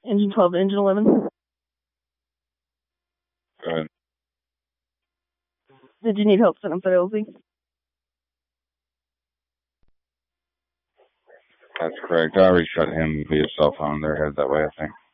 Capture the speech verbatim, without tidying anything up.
Engine twelve, engine eleven. Go ahead. Did you need help setting up that L Z? That's correct. I already shut him via cell phone. They're headed that way, I think.